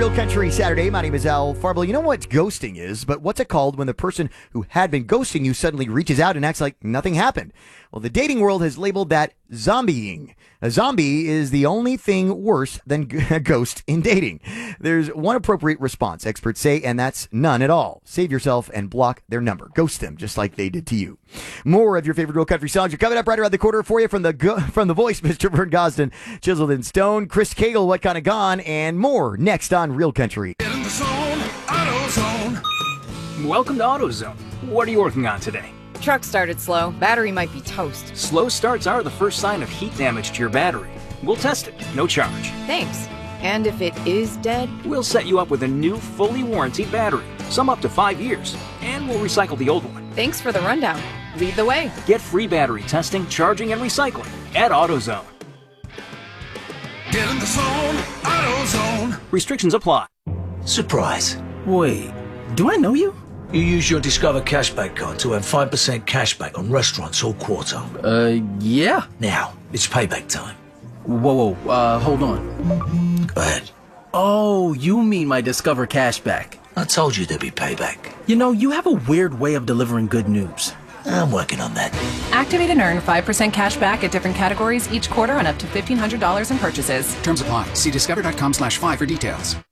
Real Country Saturday. My name is Al Farble. You know what ghosting is, but what's it called when the person who had been ghosting you suddenly reaches out and acts like nothing happened? Well, the dating world has labeled that zombieing. A zombie is the only thing worse than a ghost in dating. There's one appropriate response, experts say, and that's none at all. Save yourself and block their number. Ghost them, just like they did to you. More of your favorite Real Country songs are coming up right around the corner for you from the voice, Mr. Vern Gosden, chiseled in stone, Chris Cagle, What Kinda Gone, and more next on Real Country. Get in the zone, AutoZone. Welcome to AutoZone. What are you working on today? Truck started slow. Battery might be toast. Slow starts are the first sign of heat damage to your battery. We'll test it, no charge. Thanks. And if it is dead? We'll set you up with a new, fully warranted battery, some up to 5 years, and we'll recycle the old one. Thanks for the rundown. Lead the way. Get free battery testing, charging, and recycling at AutoZone. Get in the zone, AutoZone. Restrictions apply. Surprise. Wait, do I know you? You use your Discover Cashback card to earn 5% cashback on restaurants all quarter. Yeah. Now, it's payback time. Whoa, hold on. Go ahead. Oh, you mean my Discover Cashback. I told you there'd be payback. You know, you have a weird way of delivering good news. I'm working on that. Activate and earn 5% cash back at different categories each quarter on up to $1,500 in purchases. Terms apply. See discover.com/5 for details.